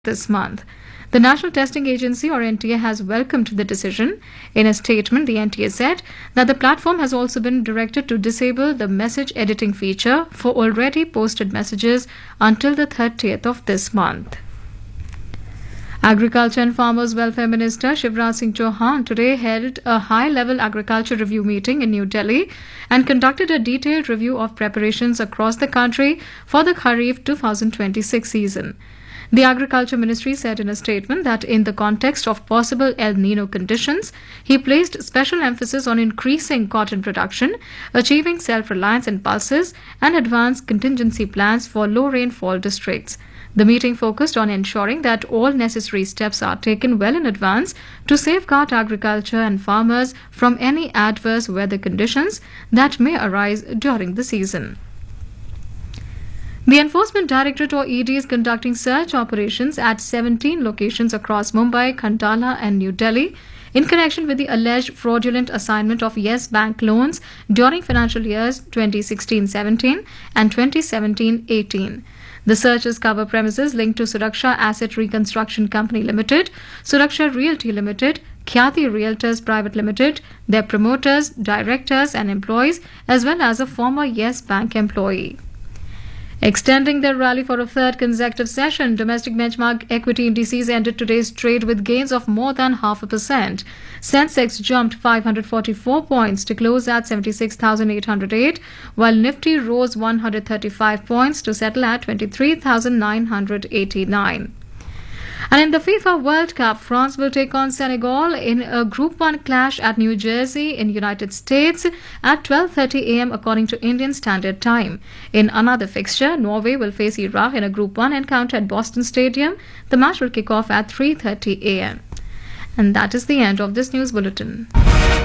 this month. The National Testing Agency or NTA has welcomed the decision. In a statement, the NTA said that the platform has also been directed to disable the message editing feature for already posted messages until the 30th of this month. Agriculture and Farmers Welfare Minister Shivraj Singh Chauhan today held a high-level agriculture review meeting in New Delhi and conducted a detailed review of preparations across the country for the Kharif 2026 season. The Agriculture Ministry said in a statement that in the context of possible El Nino conditions, he placed special emphasis on increasing cotton production, achieving self-reliance in pulses, and advanced contingency plans for low rainfall districts. The meeting focused on ensuring that all necessary steps are taken well in advance to safeguard agriculture and farmers from any adverse weather conditions that may arise during the season. The Enforcement Directorate or ED is conducting search operations at 17 locations across Mumbai, Khandala and New Delhi in connection with the alleged fraudulent assignment of Yes Bank loans during financial years 2016-17 and 2017-18. The searches cover premises linked to Suraksha Asset Reconstruction Company Limited, Suraksha Realty Limited, Khyati Realtors Private Limited, their promoters, directors and employees, as well as a former Yes Bank employee. Extending their rally for a third consecutive session, domestic benchmark equity indices ended today's trade with gains of more than 0.5%. Sensex jumped 544 points to close at 76,808, while Nifty rose 135 points to settle at 23,989. And in the FIFA World Cup, France will take on Senegal in a Group 1 clash at New Jersey in United States at 12:30 a.m. according to Indian Standard Time. In another fixture, Norway will face Iraq in a Group 1 encounter at Boston Stadium. The match will kick off at 3:30 a.m. And that is the end of this news bulletin.